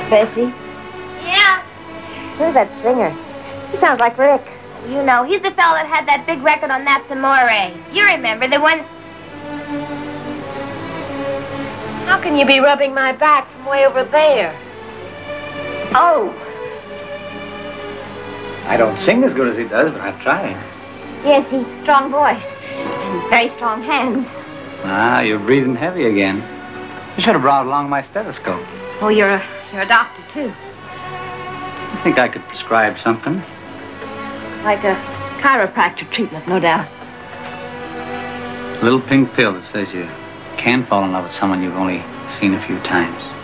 Bessie? Yeah? Who's that singer? He sounds like Rick. You know, he's the fellow that had that big record on That's Amore. You remember, the one... How can you be rubbing my back from way over there? Oh! I don't sing as good as he does, but I'm trying. Yes, he's strong voice. And very strong hands. Ah, you're breathing heavy again. You should have brought along my stethoscope. Oh, you're a doctor, too. I think I could prescribe something. Like a chiropractor treatment, no doubt. A little pink pill that says you can fall in love with someone you've only seen a few times.